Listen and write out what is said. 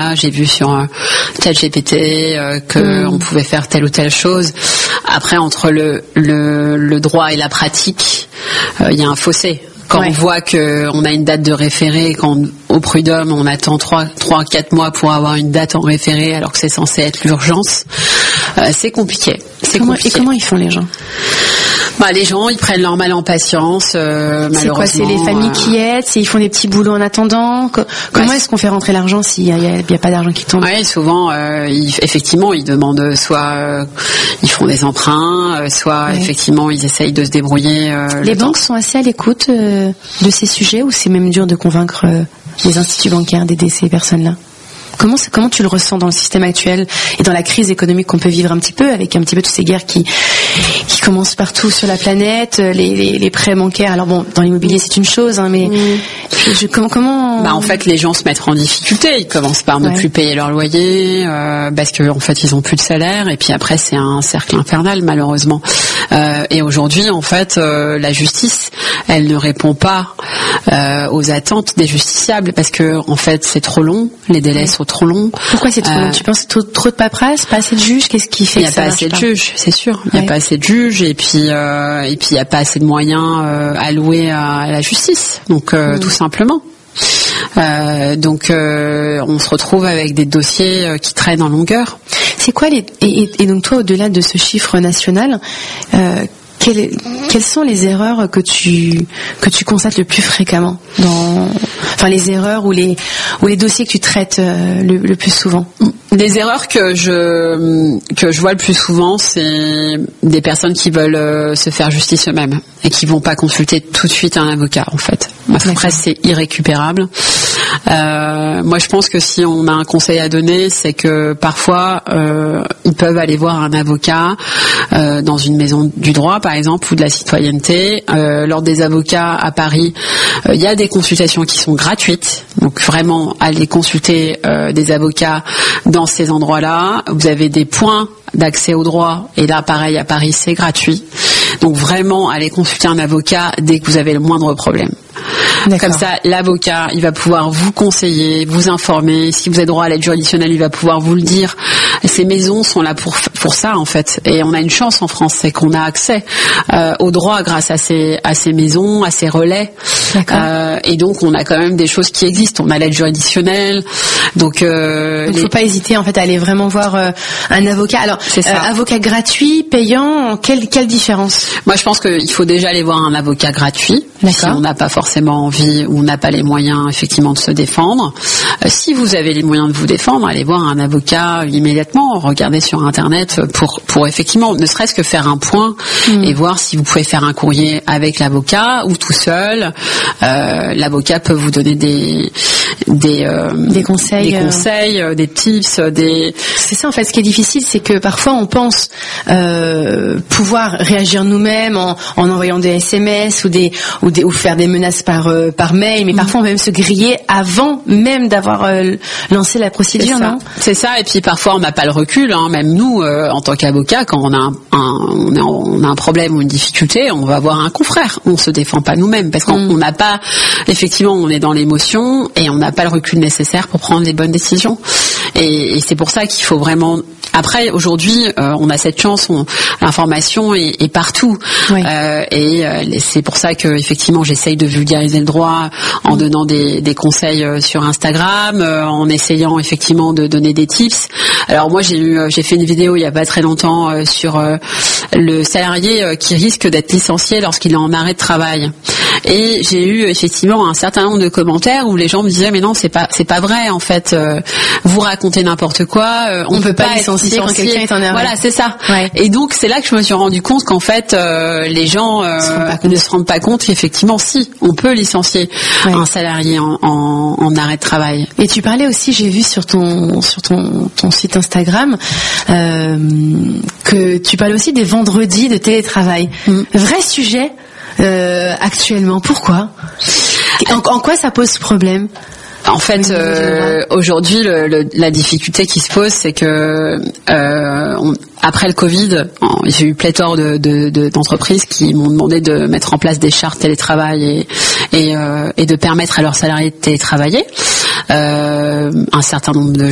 J'ai vu sur ChatGPT que on pouvait faire telle ou telle chose. Après, entre le droit et la pratique, il y a un fossé. Quand on voit qu'on a une date de référé, quand au prud'homme on attend 3-4 mois pour avoir une date en référé alors que c'est censé être l'urgence, c'est compliqué. Et comment ils font les gens ? Les gens, ils prennent leur mal en patience, malheureusement. C'est quoi ? C'est les familles qui aident ? Ils font des petits boulots en attendant ? Comment est-ce qu'on fait rentrer l'argent s'il y a pas d'argent qui tombe ? Oui, souvent, effectivement, ils demandent soit ils font des emprunts, soit effectivement ils essayent de se débrouiller. Les banques sont assez à l'écoute de ces sujets, ou c'est même dur de convaincre les instituts bancaires d'aider ces personnes-là ? Comment tu le ressens dans le système actuel et dans la crise économique qu'on peut vivre un petit peu, avec un petit peu toutes ces guerres qui commencent partout sur la planète, les prêts bancaires. Alors bon, dans l'immobilier c'est une chose, mais comment en fait, les gens se mettent en difficulté. Ils commencent par ne plus payer leur loyer parce que en fait ils ont plus de salaire, et puis après c'est un cercle infernal malheureusement. Et aujourd'hui en fait la justice elle ne répond pas aux attentes des justiciables parce que en fait c'est trop long, les délais sont trop longs. Pourquoi c'est trop long ? Tu penses trop de paperasse, pas assez de juges ? Qu'est-ce qui fait que ça marche pas ? Il n'y a pas assez de juges, c'est sûr. Il n'y a pas assez de juges, et puis il n'y a pas assez de moyens alloués à la justice. Donc tout simplement. Donc on se retrouve avec des dossiers qui traînent en longueur. C'est quoi et donc toi, au-delà de ce chiffre national, quelles sont les erreurs que tu constates le plus fréquemment les erreurs ou les dossiers que tu traites le plus souvent? Des erreurs que je vois le plus souvent, c'est des personnes qui veulent se faire justice eux-mêmes et qui vont pas consulter tout de suite un avocat en fait. Après c'est irrécupérable. Moi je pense que si on a un conseil à donner, c'est que parfois ils peuvent aller voir un avocat dans une maison du droit par exemple, ou de la citoyenneté. Lors des avocats à Paris, il y a des consultations qui sont gratuites, donc vraiment aller consulter des avocats dans ces endroits-là. Vous avez des points d'accès au droit, et là pareil à Paris c'est gratuit, donc vraiment allez consulter un avocat dès que vous avez le moindre problème. D'accord. Comme ça, l'avocat, il va pouvoir vous conseiller, vous informer. Si vous avez droit à l'aide juridictionnelle, il va pouvoir vous le dire. Ces maisons sont là pour ça, en fait. Et on a une chance en France, c'est qu'on a accès au droit grâce à ces maisons, à ces relais. Et donc, on a quand même des choses qui existent. On a l'aide juridictionnelle. Donc, faut pas hésiter, en fait, à aller vraiment voir un avocat. Alors, avocat gratuit, payant, quelle différence? Moi, je pense qu'il faut déjà aller voir un avocat gratuit. Si on n'a pas forcément envie ou on n'a pas les moyens effectivement de se défendre. Si vous avez les moyens de vous défendre, allez voir un avocat immédiatement, regardez sur internet pour effectivement ne serait-ce que faire un point et voir si vous pouvez faire un courrier avec l'avocat ou tout seul. L'avocat peut vous donner des conseils, des tips, C'est ça en fait. Ce qui est difficile, c'est que parfois on pense pouvoir réagir nous-mêmes en envoyant des SMS ou faire des menaces par mail, mais parfois on va même se griller avant même d'avoir lancé la procédure, non ? C'est ça. Et puis parfois on n'a pas le recul, même nous en tant qu'avocat, quand on a un problème ou une difficulté, on va voir un confrère. On se défend pas nous-mêmes parce qu'on n'a pas, effectivement, on est dans l'émotion et on n'a pas le recul nécessaire pour prendre les bonnes décisions. Et c'est pour ça qu'il faut vraiment. Après, aujourd'hui, on a cette chance, l'information est partout, et c'est pour ça que effectivement, j'essaye de vulgariser le droit en donnant des conseils sur Instagram, en essayant effectivement de donner des tips. Alors moi, j'ai fait une vidéo il y a pas très longtemps sur le salarié qui risque d'être licencié lorsqu'il est en arrêt de travail. Et j'ai eu effectivement un certain nombre de commentaires où les gens me disaient mais non, c'est pas vrai en fait, vous racontez n'importe quoi, on peut pas licencier quand quelqu'un est en arrêt. Voilà, c'est ça. Et donc c'est là que je me suis rendu compte qu'en fait les gens ne se rendent pas compte qu'effectivement si on peut licencier un salarié en arrêt de travail. Et tu parlais aussi, j'ai vu sur ton site Instagram que tu parlais aussi des vendredis de télétravail. Vrai sujet actuellement. Pourquoi ? En quoi ça pose problème ? En fait, aujourd'hui, la difficulté qui se pose, c'est que après le Covid, j'ai eu pléthore d'entreprises qui m'ont demandé de mettre en place des chartes télétravail et de permettre à leurs salariés de télétravailler. Un certain nombre de